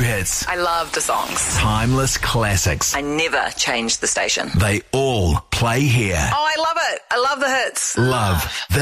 hits. I love the songs. Timeless classics. I never changed the station. They all play here. Oh, I love it. I love the hits. Love